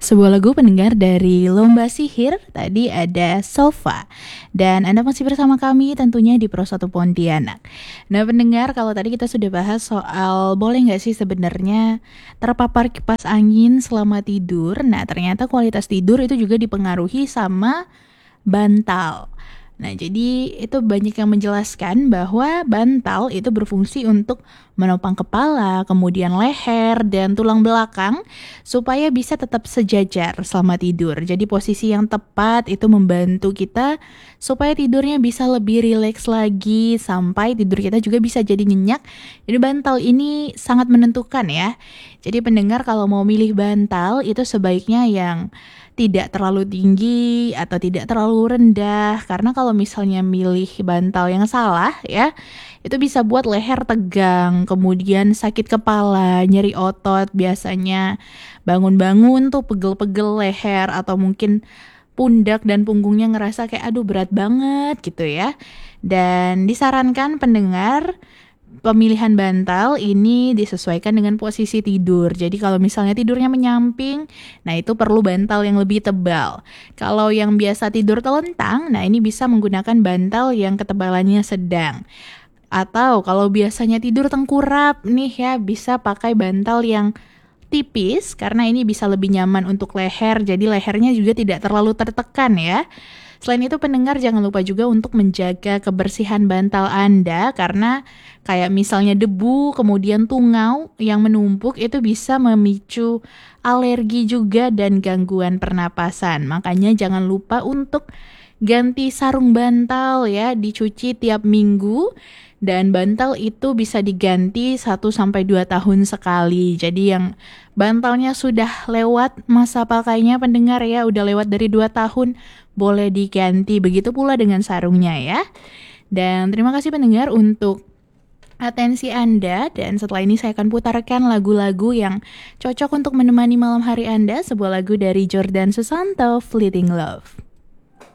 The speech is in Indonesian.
Sebuah lagu pendengar dari Lomba Sihir, tadi ada Sofa. Dan Anda masih bersama kami tentunya di Pro 1 Pontianak. Nah pendengar, kalau tadi kita sudah bahas soal boleh nggak sih sebenarnya terpapar kipas angin selama tidur. Nah ternyata kualitas tidur itu juga dipengaruhi sama bantal. Nah, jadi itu banyak yang menjelaskan bahwa bantal itu berfungsi untuk menopang kepala, kemudian leher, dan tulang belakang supaya bisa tetap sejajar selama tidur. Jadi posisi yang tepat itu membantu kita supaya tidurnya bisa lebih rileks lagi sampai tidur kita juga bisa jadi nyenyak. Jadi bantal ini sangat menentukan ya. Jadi pendengar kalau mau milih bantal itu sebaiknya yang tidak terlalu tinggi atau tidak terlalu rendah, karena kalau misalnya milih bantal yang salah ya, itu bisa buat leher tegang, kemudian sakit kepala, nyeri otot, biasanya bangun-bangun tuh pegel-pegel leher atau mungkin pundak dan punggungnya ngerasa kayak aduh berat banget gitu ya. Dan disarankan pendengar pemilihan bantal ini disesuaikan dengan posisi tidur. Jadi kalau misalnya tidurnya menyamping, nah itu perlu bantal yang lebih tebal. Kalau yang biasa tidur telentang, nah ini bisa menggunakan bantal yang ketebalannya sedang. Atau kalau biasanya tidur tengkurap nih ya, bisa pakai bantal yang tipis karena ini bisa lebih nyaman untuk leher. Jadi lehernya juga tidak terlalu tertekan ya. Selain itu pendengar jangan lupa juga untuk menjaga kebersihan bantal Anda karena kayak misalnya debu kemudian tungau yang menumpuk itu bisa memicu alergi juga dan gangguan pernapasan. Makanya jangan lupa untuk ganti sarung bantal ya, dicuci tiap minggu. Dan bantal itu bisa diganti 1-2 tahun sekali. Jadi yang bantalnya sudah lewat masa pakainya pendengar ya, udah lewat dari 2 tahun, boleh diganti. Begitu pula dengan sarungnya ya. Dan terima kasih pendengar untuk atensi Anda. Dan setelah ini saya akan putarkan lagu-lagu yang cocok untuk menemani malam hari Anda. Sebuah lagu dari Jordan Susanto, Fleeting Love.